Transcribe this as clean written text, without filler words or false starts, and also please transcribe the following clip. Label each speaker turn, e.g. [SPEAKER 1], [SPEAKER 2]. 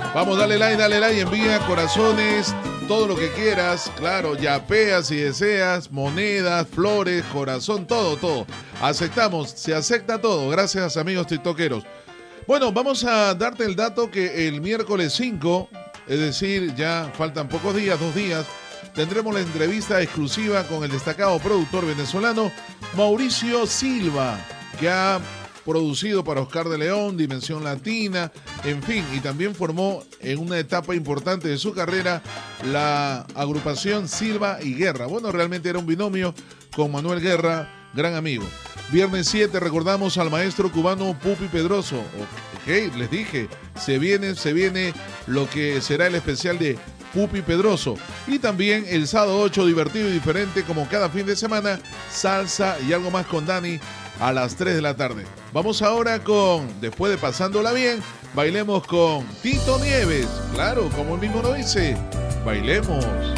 [SPEAKER 1] Vamos, dale like, envía corazones, todo lo que quieras, claro, yapeas si deseas, monedas, flores, corazón, todo. Aceptamos, se acepta todo, gracias amigos tiktokeros. Bueno, vamos a darte el dato que el miércoles 5, es decir, ya faltan pocos días, 2 días, tendremos la entrevista exclusiva con el destacado productor venezolano Mauricio Silva, que ha producido para Oscar de León, Dimensión Latina, en fin, y también formó en una etapa importante de su carrera la agrupación Silva y Guerra. Bueno, realmente era un binomio con Manuel Guerra, gran amigo. Viernes 7 recordamos al maestro cubano Pupi Pedroso. Ok, les dije, se viene lo que será el especial de Pupi Pedroso. Y también el sábado 8, divertido y diferente como cada fin de semana, salsa y algo más con Dani a las 3 de la tarde. Vamos ahora con, después de pasándola bien, bailemos con Tito Nieves. Claro, como él mismo lo dice, bailemos.